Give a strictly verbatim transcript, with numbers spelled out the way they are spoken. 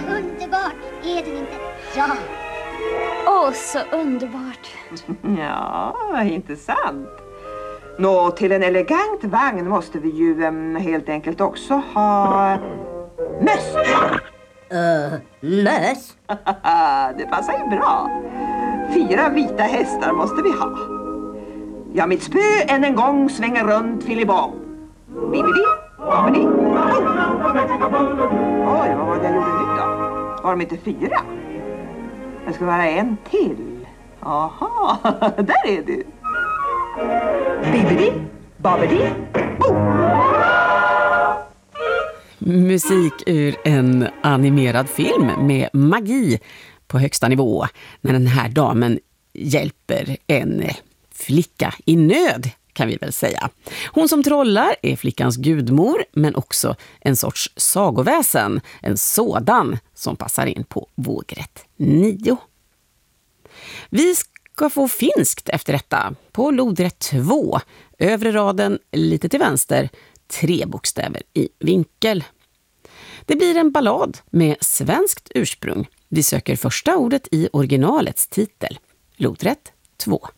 underbart, är den inte? Ja. Åh, så underbart. Ja, inte sant. Nå, till en elegant vagn måste vi ju um, helt enkelt också ha möss. Uh, möss? Det passar ju bra. Fyra vita hästar måste vi ha. Ja, mitt spö än en gång svänger runt filibong. Bibidi, babidi, oh. Oj, vad var det jag gjorde nu då? Var de inte fyra? Det ska vara en till. Aha, där är du. Bibidi, babidi, oh. Musik ur en animerad film med magi på högsta nivå när den här damen hjälper en flicka i nöd, kan vi väl säga. Hon som trollar är flickans gudmor, men också en sorts sagoväsen, en sådan som passar in på vågrätt nio. Vi ska få finskt efter detta på lodrätt två, övre raden lite till vänster, tre bokstäver i vinkel. Det blir en ballad med svenskt ursprung. Vi söker första ordet i originalets titel. Lodrätt två.